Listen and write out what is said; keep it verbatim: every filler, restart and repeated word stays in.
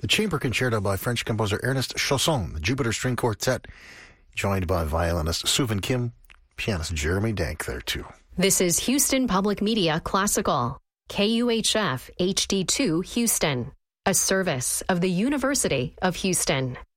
The chamber concerto by French composer Ernest Chausson, the Jupiter String Quartet, joined by violinist Suvin Kim, pianist Jeremy Dank there too. This is Houston Public Media Classical, K U H F H D two Houston, a service of the University of Houston.